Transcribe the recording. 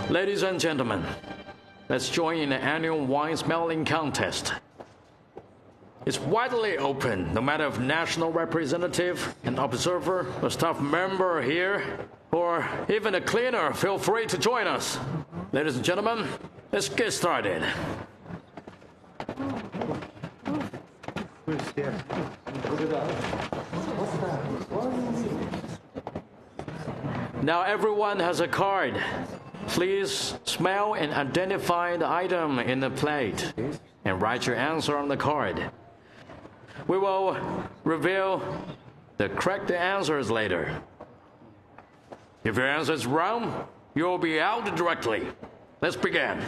Ladies and gentlemen, let's join in the annual wine smelling contest. It's widely open, no matter if national representative, an observer, a staff member here, or even a cleaner, feel free to join us. Ladies and gentlemen, let's get started. Now everyone has a card. Please smell and identify the item in the plate and write your answer on the card. We will reveal the correct answers later. If your answer is wrong, you will be out directly. Let's begin.